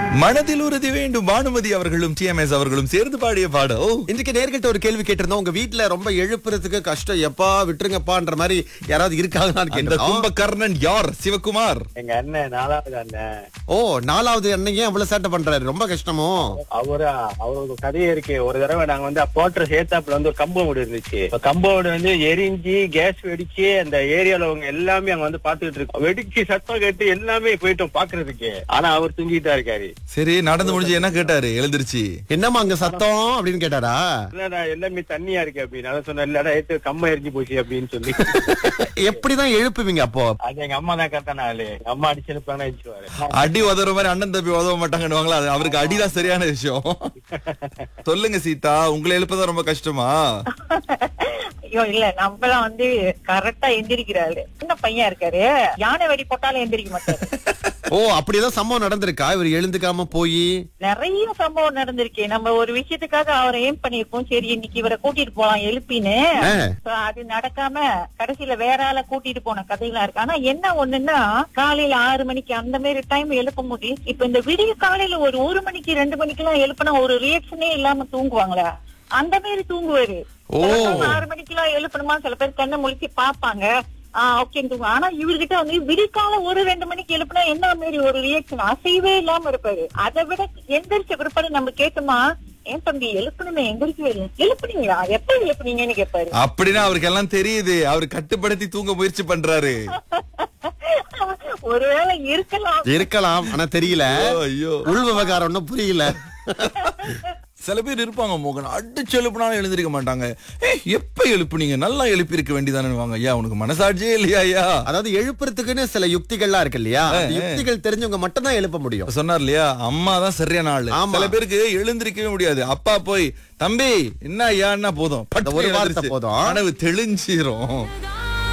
மனதில் உறுதி வேண்டும் பானுமதி அவர்களும் டிஎம்எஸ் அவர்களும் சேர்ந்து பாடிய பாடல். இன்றைக்கு நேர்கிட்ட ஒரு கேள்வி கேட்டிருந்தோம். உங்க வீட்டுல ரொம்ப எழுப்புறதுக்கு கஷ்டம், எப்பா விட்டுருங்கப்பான்ற மாதிரி யாராவது இருக்காங்கன்னு அந்த கேட்டோம். கும்பகர்ணன் யார்? சிவகுமார். எங்க அண்ணன் 4வது அண்ணன். ஓ, 4வது அன்னைக்கு அவ்வளவு சேட்டை பண்றாரு, ரொம்ப கஷ்டமோ? அவருக்கு கதையே இருக்கு. ஒரு தடவை நாங்க வந்து போட்டுற சேத்தாப்புல வந்து ஒரு கம்பவுண்ட் இருந்துச்சு. கம்பவுண்ட் வந்து எரிஞ்சு கேஸ் வெடிச்சு அந்த ஏரியால அவங்க எல்லாமே அங்க வந்து பாத்துக்கிட்டு இருக்கோம். வெடிச்சு சத்தம் கேட்டு எல்லாமே போயிட்டோம் பாக்குறதுக்கு. ஆனா அவர் தூங்கிட்டா இருக்காரு. சரி, நடந்து முடிஞ்சு என்ன கேட்டாரு? எழுந்திருச்சு என்னம்மா அங்க சத்தம் அப்படின்னு கேட்டாரா? இல்லடா எல்லாமே தண்ணியா இருக்கு அப்படின்னு. அதான் சொன்ன, இல்லடா கம்ப எரிஞ்சு போச்சு அப்படின்னு சொல்லி. எப்படிதான் எழுப்புவீங்க அப்போ? அது எங்க அம்மா தான் கரெக்டான ஆளு. எங்க அம்மா அடிச்சு எழுப்பாங்க அடிச்சுவாரு. அடி உதற மாதிரி அண்ணன் தம்பி உதவ மாட்டாங்கன்னு அது அவருக்கு அடிதான் சரியான விஷயம். சொல்லுங்க சீதா, உங்களை எழுப்பதான் ரொம்ப கஷ்டமா? ஐயோ இல்ல, நம்மளாம் வந்து கரெக்டா எந்திரிக்கிறாரு. சின்ன பையன் இருக்காரு, யானை வெடி போட்டாலும் எந்திரிக்க மாட்டாரு. ஓ, அப்படிதான் சம்பவம் நடந்திருக்கா? இவர் எழுந்துக்காம போய் நிறைய சம்பவம் நடந்திருக்கு. நம்ம ஒரு விஷயத்துக்காக அவரை ஏம் பண்ணிருப்போம், சரி இன்னைக்கு இவரை கூட்டிட்டு போலாம் எழுப்பின்னு. So, அது நடக்காம கடைசியில வேற ஆள கூட்டிட்டு போன கதைகளா இருக்கு. ஆனா என்ன ஒண்ணுன்னா, காலையில 6 மணிக்கு அந்த மாதிரி டைம் எழுப்ப முடியும். இப்ப இந்த விடிய காலையில ஒரு 1 மணிக்கு 2 மணிக்கு எல்லாம் எழுப்பினா ஒரு ரியாக்ஷனே இல்லாம தூங்குவாங்களா? அந்த மாதிரி தூங்குவாரு. 6 மணிக்கு எல்லாம் எழுப்பணுமா? சில பேர் கண்ணை முழிச்சு பாப்பாங்க, ஓகே. ஆனா இவர்கிட்ட வந்து விடிக்கால 1-2 மணிக்கு எழுப்பினா என்ன மாதிரி ஒரு ரியாக்ஷன், அசைவே இல்லாம இருப்பாரு. அதை விட எந்திரிச்ச பிற்பாடு நம்ம கேட்டோமா, ஏன் தம்பி எழுப்பணுமே, எந்திரிக்கவே இல்லை, எழுப்புனீங்களா, எப்ப எழுப்புனீங்கன்னு கேட்பாரு. அப்படின்னா அவருக்கு எல்லாம் தெரியுது, அவரு கட்டுப்படுத்தி தூங்க முயற்சி பண்றாரு. ஒருவேளை இருக்கலாம், ஆனா தெரியல. ஐயோ, உள் விவகாரம் ஒன்னும் புரியல. சில பேர் இருப்பாங்க மோகன், அடிச்சு எழுப்புனாலும் எழுந்திருக்க மாட்டாங்க. எப்ப எழுப்புனீங்க, நல்லா எழுப்பி இருக்க வேண்டியதானு. ஐயா உனக்கு மனசாட்சியே இல்லையா ஐயா? அதாவது எழுப்புறதுக்குன்னு சில யுக்திகள்லாம் இருக்கு இல்லையா? யுக்திகள் தெரிஞ்சவங்க மட்டும் தான் எழுப்ப முடியும். சொன்னார் இல்லையா, அம்மா தான் சரியான ஆளு. சில பேருக்கு எழுந்திருக்கவே முடியாது. அப்பா போய் தம்பி என்ன ஐயா என்ன போதும், ஒரு வார்த்தை போதும், கனவு தெளிஞ்சிரும்.